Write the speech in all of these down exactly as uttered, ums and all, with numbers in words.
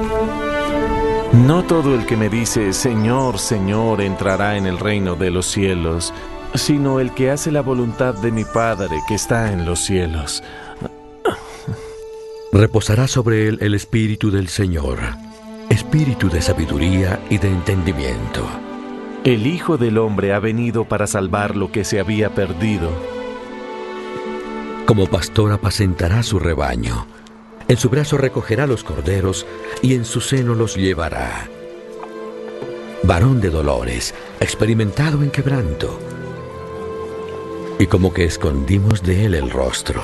No todo el que me dice, Señor, Señor, entrará en el reino de los cielos, sino el que hace la voluntad de mi Padre que está en los cielos. Reposará sobre él el Espíritu del Señor, Espíritu de sabiduría y de entendimiento. El Hijo del Hombre ha venido para salvar lo que se había perdido. Como pastor apacentará su rebaño. En su brazo recogerá los corderos y en su seno los llevará. Varón de dolores, experimentado en quebranto. Y como que escondimos de él el rostro.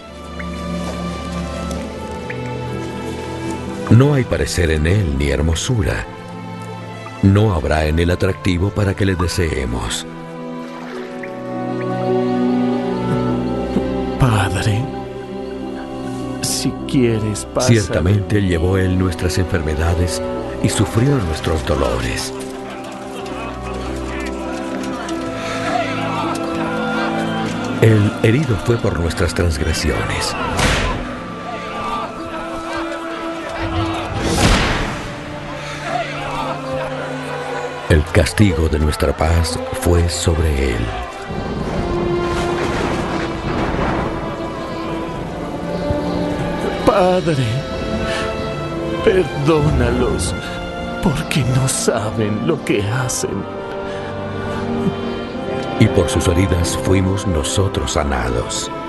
No hay parecer en él ni hermosura. No habrá en él atractivo para que le deseemos. Padre, si quieres, pásale. Ciertamente llevó él nuestras enfermedades y sufrió nuestros dolores. El herido fue por nuestras transgresiones. El castigo de nuestra paz fue sobre él. Padre, perdónalos, porque no saben lo que hacen. Y por sus heridas fuimos nosotros sanados.